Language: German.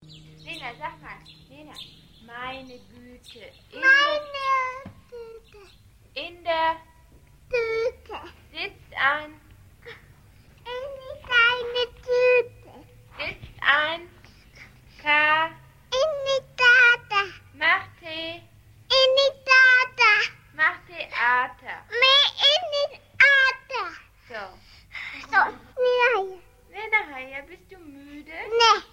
Lena, sag mal. Lena, meine Güte. In der Tüte sitzt ein kleine Tüte. Sitzt ein K. In die Tata. Macht Tee. In die Tata. Macht Theater. In die Tata. So. So, Lena, bist du müde? Nee.